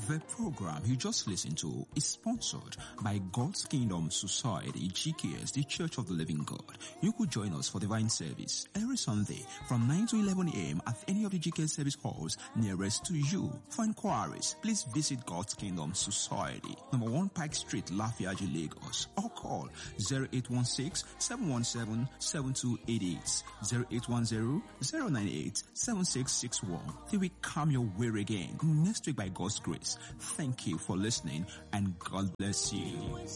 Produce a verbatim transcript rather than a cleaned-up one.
The program you just listened to is sponsored by God's Kingdom Society, G K S, the Church of the Living God. You could join us for divine service every Sunday from nine to eleven a.m. at any of the G K S service halls nearest to you. For inquiries, please visit God's Kingdom Society, number one Pike Street, Lafiaji, Lagos, or call zero eight one six, seven one seven, seven two eight eight, zero eight one zero, zero nine eight, seven six six one. Till we come your way again next week by God's grace. Thank you for listening and God bless you.